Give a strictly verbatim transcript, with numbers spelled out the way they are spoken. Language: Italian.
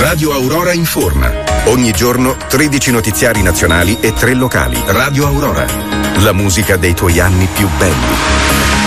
Radio Aurora informa. Ogni giorno tredici notiziari nazionali e tre locali. Radio Aurora. La musica dei tuoi anni più belli.